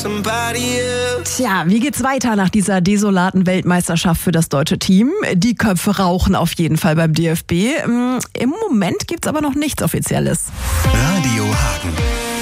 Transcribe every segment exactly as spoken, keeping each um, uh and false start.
Tja, wie geht's weiter nach dieser desolaten Weltmeisterschaft für das deutsche Team? Die Köpfe rauchen auf jeden Fall beim D F B. Im Moment gibt's aber noch nichts Offizielles. Radio Hagen.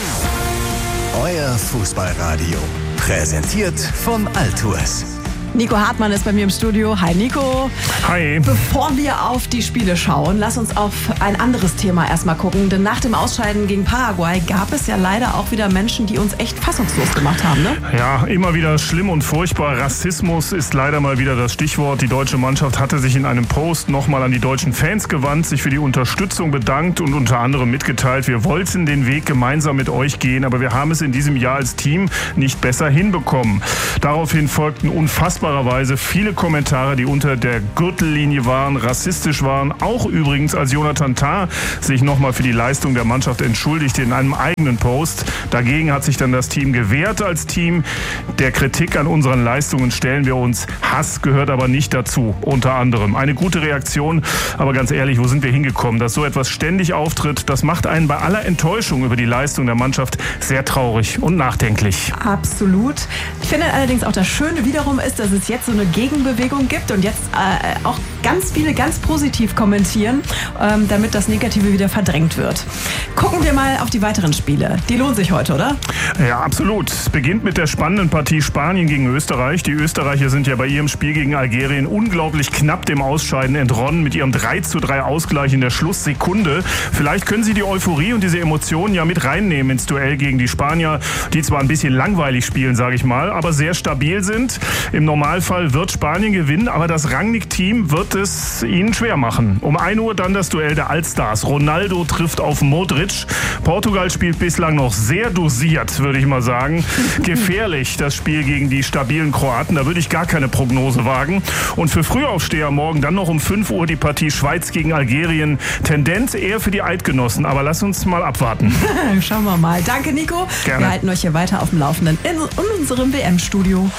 Euer Fußballradio. Präsentiert von Altours. Nico Hartmann ist bei mir im Studio. Hi Nico. Hi. Bevor wir auf die Spiele schauen, lass uns auf ein anderes Thema erstmal gucken. Denn nach dem Ausscheiden gegen Paraguay gab es ja leider auch wieder Menschen, die uns echt fassungslos gemacht haben, ne? Ja, immer wieder schlimm und furchtbar. Rassismus ist leider mal wieder das Stichwort. Die deutsche Mannschaft hatte sich in einem Post nochmal an die deutschen Fans gewandt, sich für die Unterstützung bedankt und unter anderem mitgeteilt, wir wollten den Weg gemeinsam mit euch gehen, aber wir haben es in diesem Jahr als Team nicht besser hinbekommen. Daraufhin folgten unfassbar viele Kommentare, die unter der Gürtellinie waren, rassistisch waren. Auch übrigens, als Jonathan Tah sich nochmal für die Leistung der Mannschaft entschuldigte in einem eigenen Post. Dagegen hat sich dann das Team gewehrt als Team. Der Kritik an unseren Leistungen stellen wir uns. Hass gehört aber nicht dazu, unter anderem. Eine gute Reaktion, aber ganz ehrlich, wo sind wir hingekommen? Dass so etwas ständig auftritt, das macht einen bei aller Enttäuschung über die Leistung der Mannschaft sehr traurig und nachdenklich. Absolut. Ich finde allerdings auch das Schöne wiederum ist, dass es jetzt so eine Gegenbewegung gibt und jetzt äh, auch ganz viele ganz positiv kommentieren, ähm, damit das Negative wieder verdrängt wird. Gucken wir mal auf die weiteren Spiele. Die lohnen sich heute, oder? Ja, absolut. Es beginnt mit der spannenden Partie Spanien gegen Österreich. Die Österreicher sind ja bei ihrem Spiel gegen Algerien unglaublich knapp dem Ausscheiden entronnen mit ihrem drei zu drei Ausgleich in der Schlusssekunde. Vielleicht können sie die Euphorie und diese Emotionen ja mit reinnehmen ins Duell gegen die Spanier, die zwar ein bisschen langweilig spielen, sage ich mal, aber sehr stabil sind. Im Normalfall wird Spanien gewinnen, aber das Rangnick-Team wird es ihnen schwer machen. Um ein Uhr dann das Duell der Allstars. Ronaldo trifft auf Modric. Portugal spielt bislang noch sehr dosiert, würde ich mal sagen. Gefährlich, das Spiel gegen die stabilen Kroaten. Da würde ich gar keine Prognose wagen. Und für Frühaufsteher morgen dann noch um fünf Uhr die Partie Schweiz gegen Algerien. Tendenz eher für die Eidgenossen, aber lass uns mal abwarten. Schauen wir mal. Danke, Nico. Gerne. Wir halten euch hier weiter auf dem Laufenden in, in unserem W M-Studio.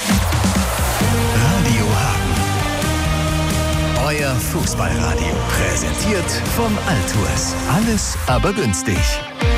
Radio Hagen. Euer Fußballradio. Präsentiert von Altours. Alles aber günstig.